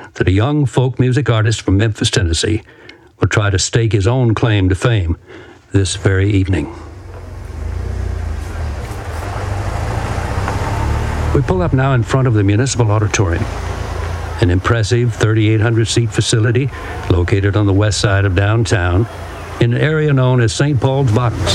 that a young folk music artist from Memphis, Tennessee, will try to stake his own claim to fame this very evening. We pull up now in front of the Municipal Auditorium, an impressive 3,800-seat facility located on the west side of downtown in an area known as St. Paul's Bottoms.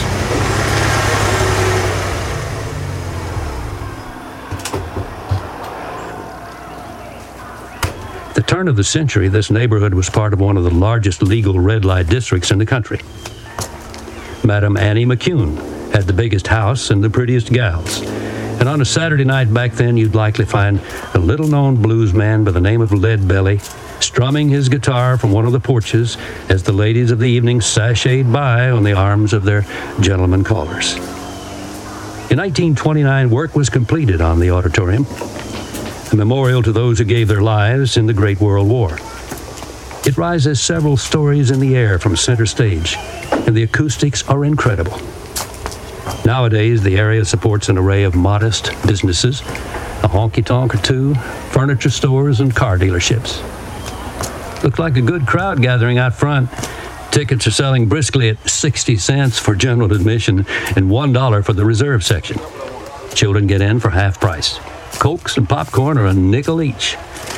At the turn of the century, this neighborhood was part of one of the largest legal red light districts in the country. Madam Annie McCune had the biggest house and the prettiest gals. And on a Saturday night back then, you'd likely find a little-known blues man by the name of Lead Belly strumming his guitar from one of the porches as the ladies of the evening sashayed by on the arms of their gentlemen callers. In 1929, work was completed on the auditorium, a memorial to those who gave their lives in the Great World War. It rises several stories in the air from center stage, and the acoustics are incredible. Nowadays, the area supports an array of modest businesses, a honky-tonk or two, furniture stores, and car dealerships. Looks like a good crowd gathering out front. Tickets are selling briskly at 60 cents for general admission and $1 for the reserve section. Children get in for half price. Cokes and popcorn are a nickel each.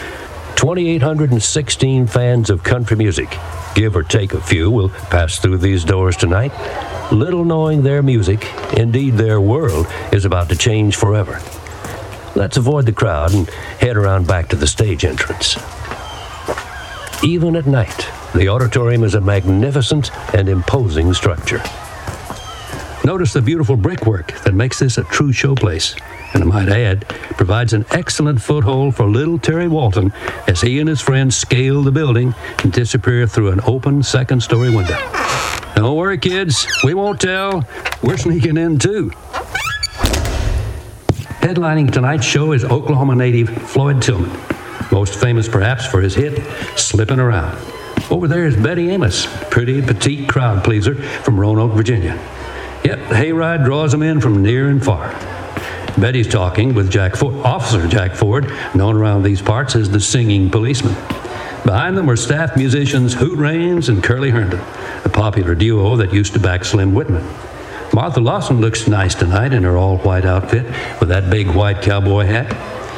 2,816 fans of country music, give or take a few, will pass through these doors tonight, little knowing their music, indeed their world, is about to change forever. Let's avoid the crowd and head around back to the stage entrance. Even at night, the auditorium is a magnificent and imposing structure. Notice the beautiful brickwork that makes this a true showplace, and I might add, provides an excellent foothold for little Terry Walton as he and his friends scale the building and disappear through an open second-story window. Don't worry, kids. We won't tell. We're sneaking in, too. Headlining tonight's show is Oklahoma native Floyd Tillman, most famous perhaps for his hit, Slippin' Around. Over there is Betty Amos, pretty, petite crowd pleaser from Roanoke, Virginia. Yep, the hayride draws them in from near and far. Betty's talking with Officer Jack Ford, known around these parts as the Singing Policeman. Behind them were staff musicians Hoot Raines and Curly Herndon, a popular duo that used to back Slim Whitman. Martha Lawson looks nice tonight in her all-white outfit with that big white cowboy hat.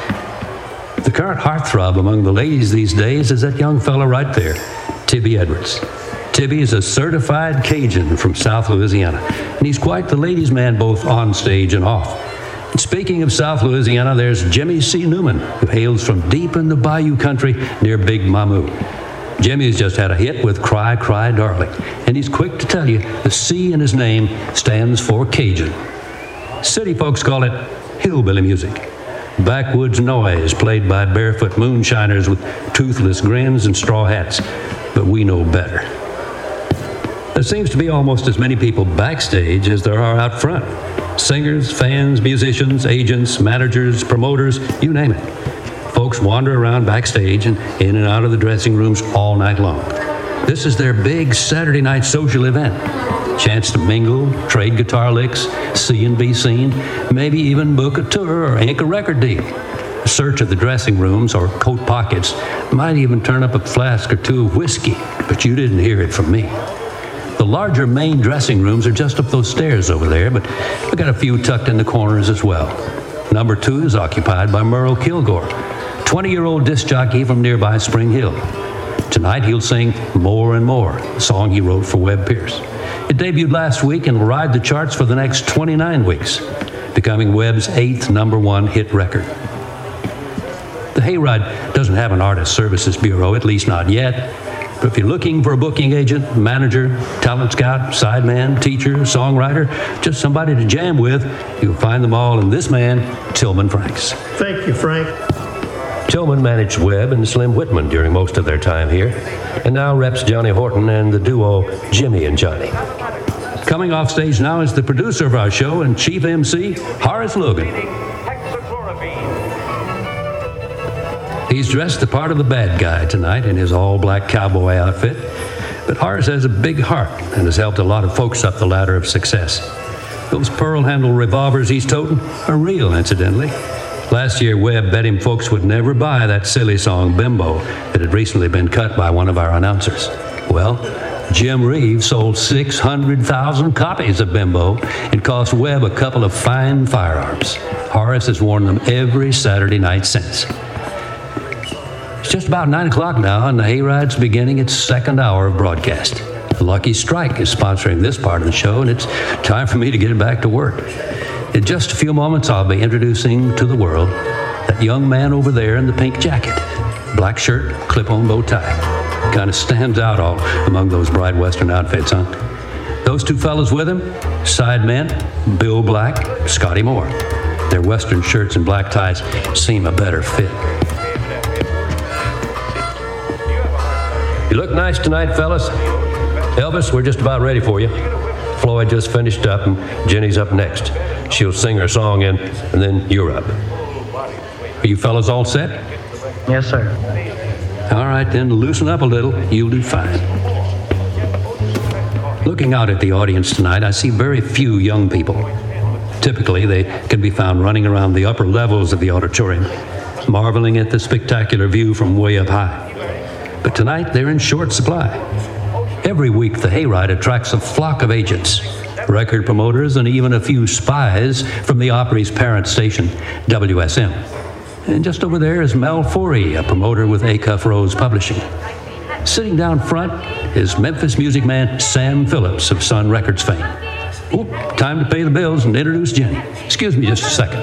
The current heartthrob among the ladies these days is that young fella right there, Tibby Edwards. Tibby is a certified Cajun from South Louisiana, and he's quite the ladies' man both on stage and off. And speaking of South Louisiana, there's Jimmy C. Newman, who hails from deep in the Bayou country near Big Mamou. Jimmy's just had a hit with Cry, Cry, Darling, and he's quick to tell you the C in his name stands for Cajun. City folks call it hillbilly music. Backwoods noise played by barefoot moonshiners with toothless grins and straw hats, but we know better. There seems to be almost as many people backstage as there are out front. Singers, fans, musicians, agents, managers, promoters, you name it. Folks wander around backstage and in and out of the dressing rooms all night long. This is their big Saturday night social event. Chance to mingle, trade guitar licks, see and be seen, maybe even book a tour or ink a record deal. A search of the dressing rooms or coat pockets might even turn up a flask or two of whiskey, but you didn't hear it from me. The larger main dressing rooms are just up those stairs over there, but we got a few tucked in the corners as well. Number 2 is occupied by Merle Kilgore, 20-year-old disc jockey from nearby Spring Hill. Tonight he'll sing More and More, a song he wrote for Webb Pierce. It debuted last week and will ride the charts for the next 29 weeks, becoming Webb's 8th #1 hit record. The Hayride doesn't have an artist services bureau, at least not yet. But if you're looking for a booking agent, manager, talent scout, sideman, teacher, songwriter, just somebody to jam with, you'll find them all in this man, Tillman Franks. Thank you, Frank. Tillman managed Webb and Slim Whitman during most of their time here, and now reps Johnny Horton and the duo Jimmy and Johnny. Coming off stage now is the producer of our show and chief MC, Horace Logan. He's dressed the part of the bad guy tonight in his all-black cowboy outfit, but Horace has a big heart and has helped a lot of folks up the ladder of success. Those pearl-handled revolvers he's toting are real, incidentally. Last year, Webb bet him folks would never buy that silly song, Bimbo, that had recently been cut by one of our announcers. Well, Jim Reeves sold 600,000 copies of Bimbo and cost Webb a couple of fine firearms. Horace has worn them every Saturday night since. It's just about 9 o'clock now, and the Hayride's beginning its second hour of broadcast. Lucky Strike is sponsoring this part of the show, and it's time for me to get back to work. In just a few moments, I'll be introducing to the world that young man over there in the pink jacket. Black shirt, clip-on bow tie. Kind of stands out all among those bright Western outfits, huh? Those two fellas with him, sidemen, Bill Black, Scotty Moore. Their Western shirts and black ties seem a better fit. You look nice tonight, fellas. Elvis, we're just about ready for you. Floyd just finished up, and Jenny's up next. She'll sing her song, and then you're up. Are you fellas all set? Yes, sir. All right, then, loosen up a little. You'll do fine. Looking out at the audience tonight, I see very few young people. Typically, they can be found running around the upper levels of the auditorium, marveling at the spectacular view from way up high. But tonight, they're in short supply. Every week, the Hayride attracts a flock of agents, record promoters, and even a few spies from the Opry's parent station, WSM. And just over there is Mel Forey, a promoter with Acuff Rose Publishing. Sitting down front is Memphis music man Sam Phillips of Sun Records fame. Oh, time to pay the bills and introduce Jenny. Excuse me just a second.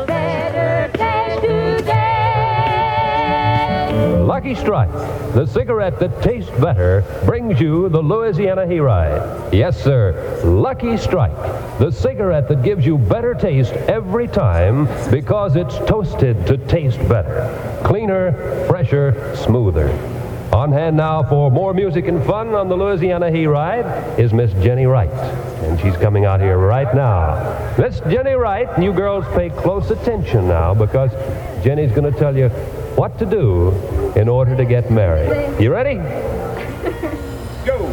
Lucky Strike, the cigarette that tastes better, brings you the Louisiana Hayride. Yes, sir, Lucky Strike, the cigarette that gives you better taste every time because it's toasted to taste better. Cleaner, fresher, smoother. On hand now for more music and fun on the Louisiana Hayride is Miss Jenny Wright. And she's coming out here right now. Miss Jenny Wright, you girls pay close attention now because Jenny's going to tell you what to do in order to get married. You ready? Go!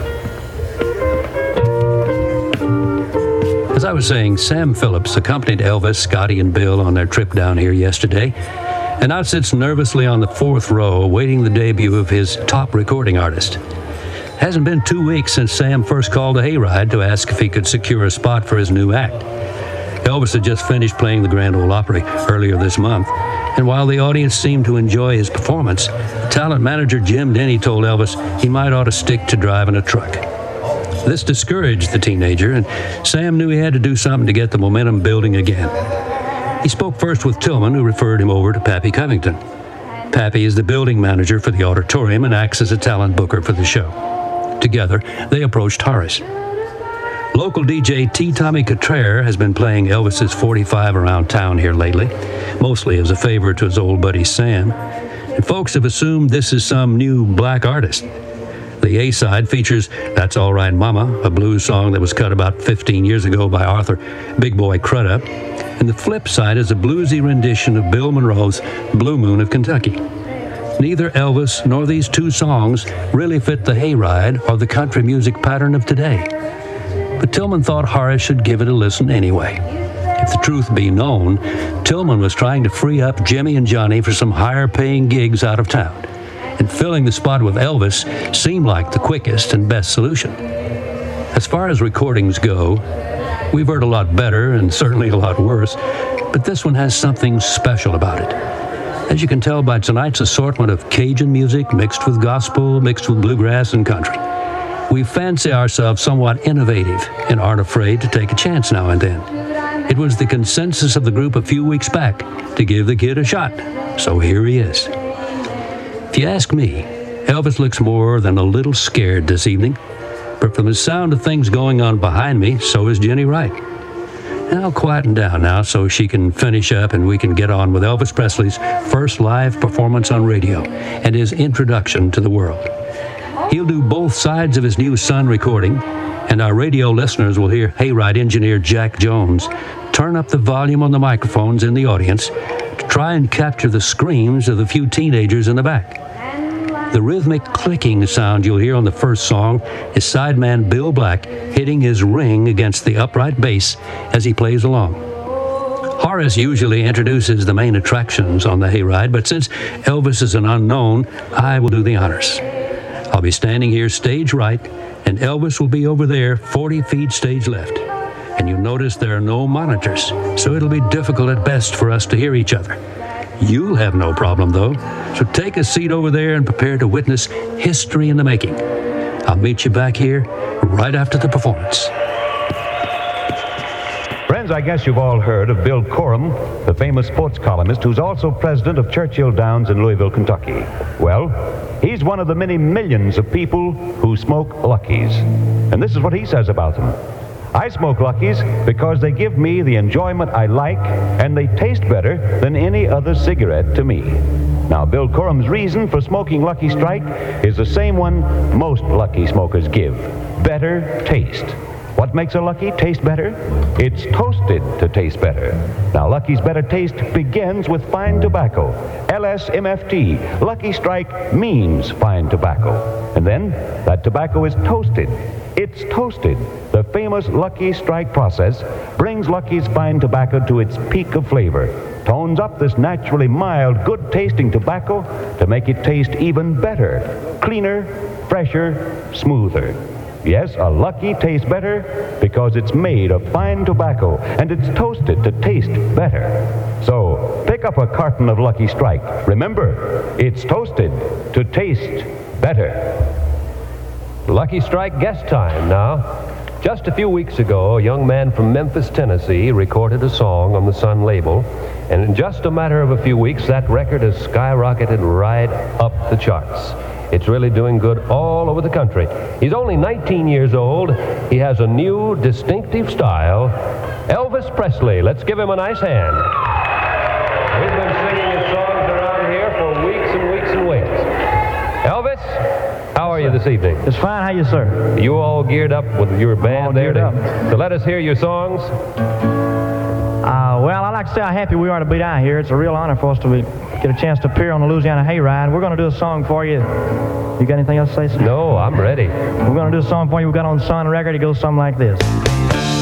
As I was saying, Sam Phillips accompanied Elvis, Scotty, and Bill on their trip down here yesterday, and now sits nervously on the fourth row awaiting the debut of his top recording artist. Hasn't been 2 weeks since Sam first called the Hayride to ask if he could secure a spot for his new act. Elvis had just finished playing the Grand Ole Opry earlier this month, and while the audience seemed to enjoy his performance, talent manager Jim Denny told Elvis he might ought to stick to driving a truck. This discouraged the teenager, and Sam knew he had to do something to get the momentum building again. He spoke first with Tillman, who referred him over to Pappy Covington. Pappy is the building manager for the auditorium and acts as a talent booker for the show. Together, they approached Horace. Local DJ T. Tommy Cottrell has been playing Elvis's 45 around town here lately, mostly as a favor to his old buddy Sam. And folks have assumed this is some new black artist. The A-side features That's All Right Mama, a blues song that was cut about 15 years ago by Arthur Big Boy Crudup. And the flip side is a bluesy rendition of Bill Monroe's Blue Moon of Kentucky. Neither Elvis nor these two songs really fit the Hayride or the country music pattern of today. But Tillman thought Horace should give it a listen anyway. If the truth be known, Tillman was trying to free up Jimmy and Johnny for some higher-paying gigs out of town, and filling the spot with Elvis seemed like the quickest and best solution. As far as recordings go, we've heard a lot better and certainly a lot worse, but this one has something special about it. As you can tell by tonight's assortment of Cajun music mixed with gospel, mixed with bluegrass and country, we fancy ourselves somewhat innovative and aren't afraid to take a chance now and then. It was the consensus of the group a few weeks back to give the kid a shot, so here he is. If you ask me, Elvis looks more than a little scared this evening, but from the sound of things going on behind me, so is Jenny Wright. Now quieten down now so she can finish up and we can get on with Elvis Presley's first live performance on radio and his introduction to the world. He'll do both sides of his new Sun recording, and our radio listeners will hear Hayride engineer Jack Jones turn up the volume on the microphones in the audience to try and capture the screams of the few teenagers in the back. The rhythmic clicking sound you'll hear on the first song is sideman Bill Black hitting his ring against the upright bass as he plays along. Horace usually introduces the main attractions on the hayride, but since Elvis is an unknown, I will do the honors. I'll be standing here stage right, and Elvis will be over there 40 feet stage left. And you'll notice there are no monitors, so it'll be difficult at best for us to hear each other. You'll have no problem, though, so take a seat over there and prepare to witness history in the making. I'll meet you back here right after the performance. Friends, I guess you've all heard of Bill Corum, the famous sports columnist who's also president of Churchill Downs in Louisville, Kentucky. Well, he's one of the many millions of people who smoke Luckies. And this is what he says about them. I smoke Luckies because they give me the enjoyment I like, and they taste better than any other cigarette to me. Now, Bill Corum's reason for smoking Lucky Strike is the same one most Lucky smokers give: better taste. What makes a Lucky taste better? It's toasted to taste better. Now, Lucky's better taste begins with fine tobacco. LSMFT, Lucky Strike means fine tobacco. And then, that tobacco is toasted. It's toasted. The famous Lucky Strike process brings Lucky's fine tobacco to its peak of flavor, tones up this naturally mild, good-tasting tobacco to make it taste even better, cleaner, fresher, smoother. Yes, a Lucky tastes better because it's made of fine tobacco, and it's toasted to taste better. So, pick up a carton of Lucky Strike. Remember, it's toasted to taste better. Lucky Strike guest time now. Just a few weeks ago, a young man from Memphis, Tennessee, recorded a song on the Sun label, and in just a matter of a few weeks, that record has skyrocketed right up the charts. It's really doing good all over the country. He's only 19 years old. He has a new, distinctive style. Elvis Presley. Let's give him a nice hand. We've been singing his songs around here for weeks and weeks and weeks. Elvis, how are you this evening? It's fine. How you, sir? You all geared up with your band there to let us hear your songs? Well, I'd like to say how happy we are to be down here. It's a real honor for us to get a chance to appear on the Louisiana Hayride. We're going to do a song for you. You got anything else to say, sir? No, I'm ready. We're going to do a song for you we got on the Sun record. It goes something like this.